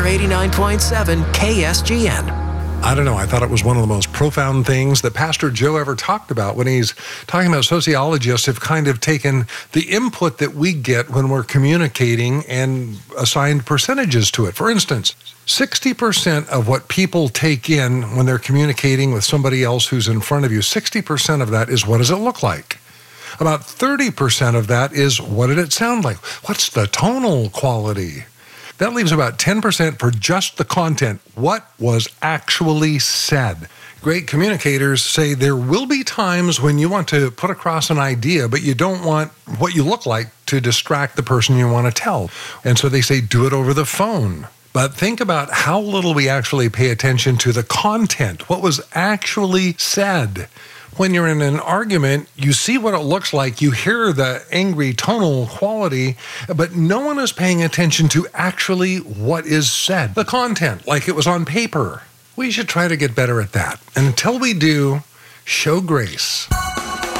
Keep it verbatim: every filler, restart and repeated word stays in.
eighty-nine point seven K S G N. I don't know. I thought it was one of the most profound things that Pastor Joe ever talked about when he's talking about sociologists have kind of taken the input that we get when we're communicating and assigned percentages to it. For instance, sixty percent of what people take in when they're communicating with somebody else who's in front of you, sixty percent of that is what does it look like? About thirty percent of that is what did it sound like? What's the tonal quality? That leaves about ten percent for just the content. What was actually said? Great communicators say there will be times when you want to put across an idea, but you don't want what you look like to distract the person you want to tell. And so they say, do it over the phone. But think about how little we actually pay attention to the content, what was actually said. When you're in an argument, you see what it looks like, you hear the angry tonal quality, but no one is paying attention to actually what is said, the content, like it was on paper. We should try to get better at that. And until we do, show grace.